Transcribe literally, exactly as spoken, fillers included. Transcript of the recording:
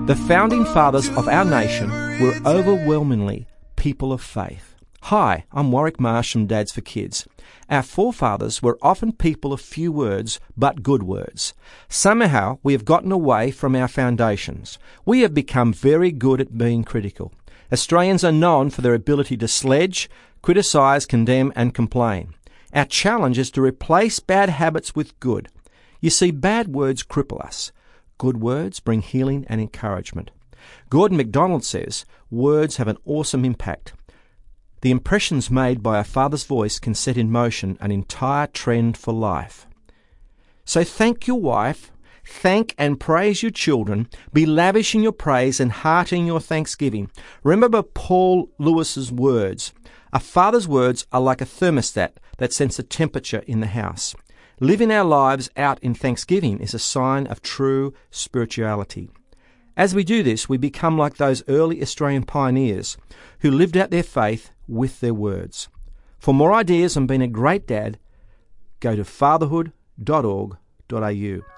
The founding fathers of our nation were overwhelmingly people of faith. Hi, I'm Warwick Marsh from Dads for Kids. Our forefathers were often people of few words, but good words. Somehow we have gotten away from our foundations. We have become very good at being critical. Australians are known for their ability to sledge, criticise, condemn and complain. Our challenge is to replace bad habits with good. You see, bad words cripple us. Good words bring healing and encouragement. Gordon MacDonald says, words have an awesome impact. The impressions made by a father's voice can set in motion an entire trend for life. So thank your wife, thank and praise your children, be lavish in your praise and heart in your thanksgiving. Remember Paul Lewis's words. A father's words are like a thermostat that sets the temperature in the house. Living our lives out in thanksgiving is a sign of true spirituality. As we do this, we become like those early Australian pioneers who lived out their faith with their words. For more ideas on being a great dad, go to fatherhood dot org dot a u.